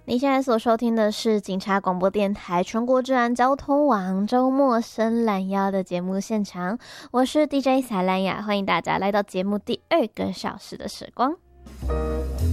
你现在所收听的是警察广播电台全国治安交通网周末伸懒腰的节目现场，我是 DJ 撒兰雅，欢迎大家来到节目第2个小时的时光。